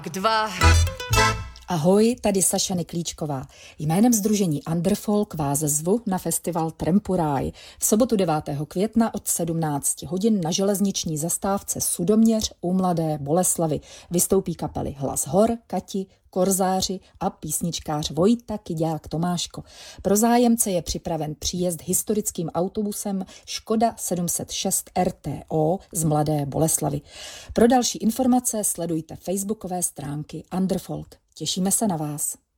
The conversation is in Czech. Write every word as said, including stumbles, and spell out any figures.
Dva. Ahoj, tady Saša Niklíčková. Jménem sdružení Underfolk vás zvu na festival Trempuráj. V sobotu devátého května od sedmnácti hodin na železniční zastávce Sudoměř u Mladé Boleslavi vystoupí kapely Hlas hor, Kati, Korzáři a písničkář Vojta Kyďák Tomáško. Pro zájemce je připraven příjezd historickým autobusem Škoda sedm set šest R T O z Mladé Boleslavy. Pro další informace sledujte facebookové stránky Underfolk. Těšíme se na vás.